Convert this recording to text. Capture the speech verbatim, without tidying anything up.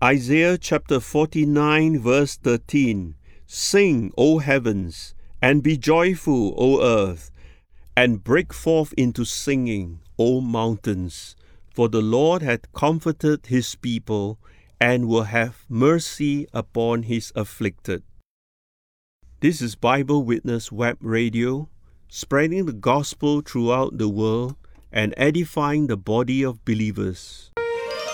Isaiah chapter forty-nine verse thirteen. Sing, O heavens, and be joyful, O earth, and break forth into singing, O mountains. For the Lord hath comforted his people, and will have mercy upon his afflicted. This is Bible Witness Web Radio, spreading the gospel throughout the world and edifying the body of believers.